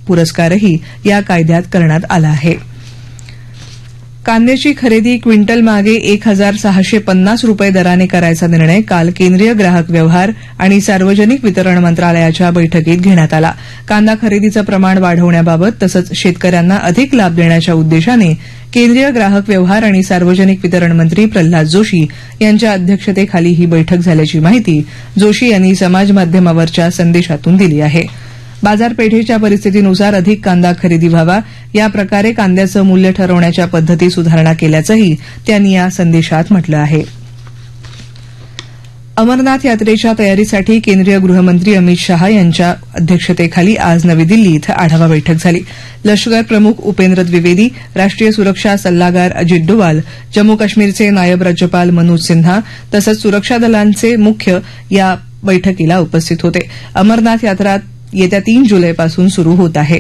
पुरस्कारही या कायद्यात करण्यात आला आहे. कांद्याची खरेदी क्विंटल मागे 1,650 रुपये दराने करायचा निर्णय काल केंद्रीय ग्राहक व्यवहार आणि सार्वजनिक वितरण मंत्रालयाच्या बैठकीत घेण्यात आला. कांदा खरेदीचं प्रमाण वाढवण्याबाबत तसंच शेतकऱ्यांना अधिक लाभ देण्याच्या उद्देशाने केंद्रीय ग्राहक व्यवहार आणि सार्वजनिक वितरण मंत्री प्रल्हाद जोशी यांच्या अध्यक्षतेखाली ही बैठक झाल्याची माहिती जोशी यांनी समाजमाध्यमावरच्या संदेशातून दिली आहे. बाजारपेठेच्या परिस्थितीनुसार अधिक कांदा खरेदी व्हावा या प्रकारे कांद्याचं मूल्य ठरवण्याच्या पद्धती सुधारणा केल्याचंही त्यांनी या संदेशात म्हटलं आहे. अमरनाथ यात्रेच्या तयारीसाठी केंद्रीय गृहमंत्री अमित शहा यांच्या अध्यक्षतेखाली आज नवी दिल्ली इथं आढावा बैठक झाली. लष्कर प्रमुख उपेंद्र द्विवेदी, राष्ट्रीय सुरक्षा सल्लागार अजित डोवाल, जम्मू काश्मीरचे नायब राज्यपाल मनोज सिन्हा तसंच सुरक्षा दलांचे मुख्य या बैठकीला उपस्थित होते. अमरनाथ यात्रा येत्या 3 जुलैपासून सुरू होत आहे.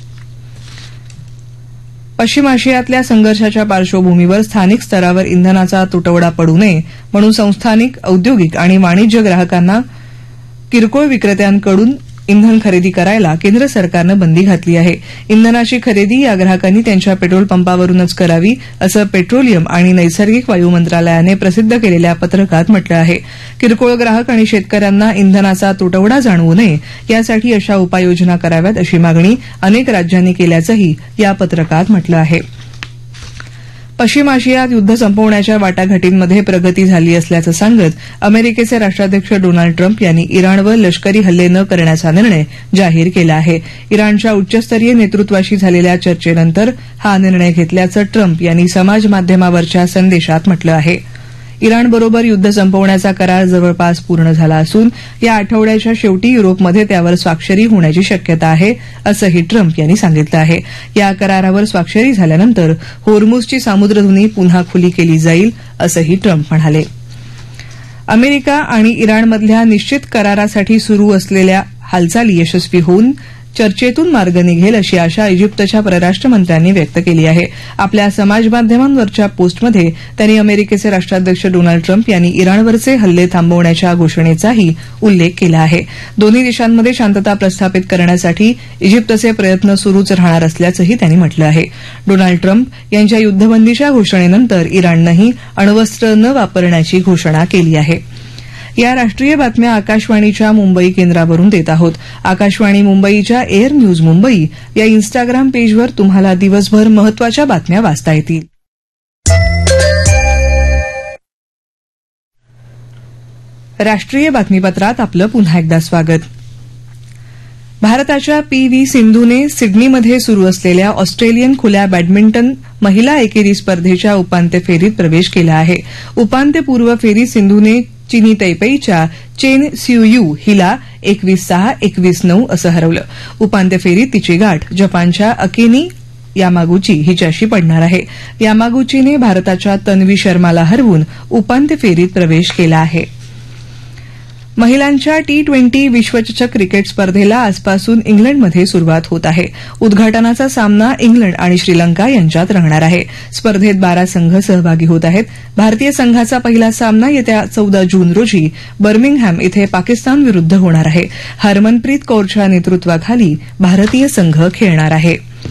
पश्चिम आशियातल्या संघर्षाच्या पार्श्वभूमीवर स्थानिक स्तरावर इंधनाचा तुटवडा पडू नये म्हणून संस्थानिक, औद्योगिक आणि वाणिज्य ग्राहकांना किरकोळ विक्रेत्यांकडून इंधन खरेदी करायला केंद्र सरकारनं बंदी घातली आहे. इंधनाची खरेदी या ग्राहकांनी त्यांच्या पेट्रोल पंपावरूनच करावी असं पेट्रोलियम आणि नैसर्गिक वायू मंत्रालयाने प्रसिद्ध केलेल्या पत्रकात म्हटलं आहे. किरकोळ ग्राहक आणि शेतकऱ्यांना इंधनाचा तुटवडा जाणवू नये यासाठी अशा उपाययोजना कराव्यात अशी मागणी अनेक राज्यांनी केल्याचंही या पत्रकात म्हटलं आहे. पश्चिम आशियात युद्ध संपवण्याच्या वाटाघाटींमध्ये प्रगती झाली असल्याचं सांगत अमेरिकेचे राष्ट्राध्यक्ष डोनाल्ड ट्रम्प यांनी इराणवर लष्करी हल्ले न करण्याचा निर्णय जाहीर केला आहे. इराणच्या उच्चस्तरीय नेतृत्वाशी झालेल्या चर्चेनंतर हा निर्णय घेतल्याचं ट्रम्प यांनी समाजमाध्यमावरच्या संदेशात म्हटलं आहे. इराणबरोबर युद्ध संपवण्याचा करार जवळपास पूर्ण झाला असून या आठवड्याच्या शेवटी युरोपमध्ये त्यावर स्वाक्षरी होण्याची शक्यता आहे असंही ट्रम्प यांनी सांगितलं आहे. या करारावर स्वाक्षरी झाल्यानंतर होर्मुझची सामुद्रधुनी पुन्हा खुली केली जाईल असंही ट्रम्प म्हणाले. अमेरिका आणि इराणमधल्या निश्चित करारासाठी सुरू असलेल्या हालचाली यशस्वी होऊन चर्चेतून मार्ग निघेल अशी आशा इजिप्तच्या परराष्ट्र मंत्र्यांनी व्यक्त केली आहे. आपल्या समाजमाध्यमांवरच्या पोस्टमध्ये त्यांनी अमेरिकेचे राष्ट्राध्यक्ष डोनाल्ड ट्रम्प यांनी इराणवरचे हल्ले थांबवण्याच्या घोषणेचाही उल्लेख केला आहे. दोन्ही देशांमध्ये शांतता प्रस्थापित करण्यासाठी इजिप्तचे प्रयत्न सुरूच राहणार असल्याचंही त्यांनी म्हटलं आहे. डोनाल्ड ट्रम्प यांच्या युद्धबंदीच्या घोषणेनंतर इराणनंही अण्वस्त्र न वापरण्याची घोषणा केली आहे. या राष्ट्रीय बातम्या आकाशवाणीच्या मुंबई केंद्रावरून देत आहोत. आकाशवाणी मुंबईच्या एअर न्यूज मुंबई या इन्स्टाग्राम पेजवर तुम्हाला दिवसभर महत्वाच्या बातम्या वाचता येतील. राष्ट्रीय बातमीपत्रात आपलं पुन्हा एकदा स्वागत. भारताच्या पी.व्ही. सिंधूने सिडनीमध्ये सुरू असलेल्या ऑस्ट्रेलियन खुल्या बॅडमिंटन महिला एकेरी स्पर्धेच्या उपांत्य फेरीत प्रवेश केला आहे. उपांत्यपूर्व फेरीत सिंधूने चीनी तैपेईच्या चेन स्यू हिला 21-6, 21-9 असं हरवलं. उपांत्य फेरीत तिची गाठ जपानच्या अकेनी यामागुची हिच्याशी पडणार आहे. यामागुचीने भारताच्या तन्वी शर्माला हरवून उपांत्य फेरीत प्रवेश केला आहे. महिलांच्या T20 विश्वचषक क्रिकेट स्पर्धेला आजपासून इंग्लंडमध्ये सुरुवात होत आहे. उद्घाटनाचा सामना इंग्लंड आणि श्रीलंका यांच्यात रंगणार आहे. स्पर्धेत 12 संघ सहभागी होत आहेत. भारतीय संघाचा पहिला सामना येत्या 14 जून रोजी बर्मिंगहॅम इथे पाकिस्तान विरुद्ध होणार आहे. हरमनप्रीत कौरच्या नेतृत्वाखाली भारतीय संघ खेळणार आहे.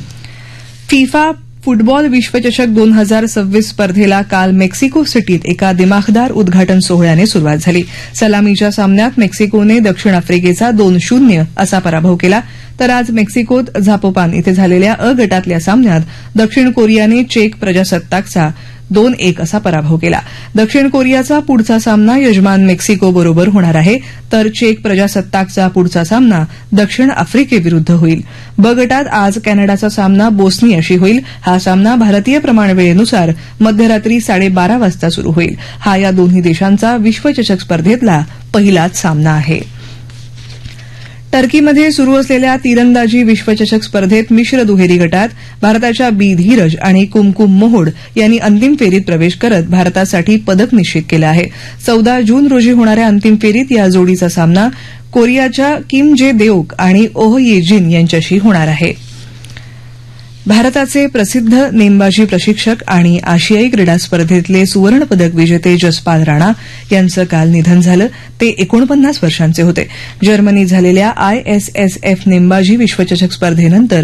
फिफा फुटबॉल विश्वचषक 2026 स्पर्धेला काल मेक्सिको सिटीत एका दिमाखदार उद्घाटन सोहळ्याने सुरुवात झाली. सलामीच्या सामन्यात मेक्सिकोने दक्षिण आफ्रिकेचा 2-0 असा पराभव केला. तर आज मेक्सिकोत झापोपान इथे झालेल्या अ गटातल्या सामन्यात दक्षिण कोरियाने चेक प्रजासत्ताकचा 2-1 असा पराभव केला. दक्षिण कोरियाचा पुढचा सामना यजमान मेक्सिकोबरोबर होणार आहे. तर चेक प्रजासत्ताकचा पुढचा सामना दक्षिण आफ्रिकेविरुद्ध होईल. ब गटात आज कॅनडाचा सामना बोस्नियाशी होईल. हा सामना भारतीय प्रमाणवेळेनुसार मध्यरात्री 12:30 वाजता सुरू होईल. हा या दोन्ही देशांचा विश्वचषक स्पर्धेतला पहिलाच सामना आहे. टर्कीमध्ये सुरू असलेल्या तिरंदाजी विश्वचषक स्पर्धेत मिश्र दुहेरी गटात भारताच्या बी धीरज आणि कुमकुम मोहोड यांनी अंतिम फेरीत प्रवेश करत भारतासाठी पदक निश्चित केलं आहे. 14 जून रोजी होणाऱ्या अंतिम फेरीत या जोडीचा सामना कोरियाच्या किम जे देओक आणि ओह ये जिन यांच्याशी होणार आहे. भारताचे प्रसिद्ध नेमबाजी प्रशिक्षक आणि आशियाई क्रीडा स्पर्धेतले सुवर्णपदक विजेते जसपाल राणा यांचं काल निधन झालं. ते 49 वर्षांचे होते. जर्मनीत झालेल्या ISSF नेमबाजी विश्वचषक स्पर्धेनंतर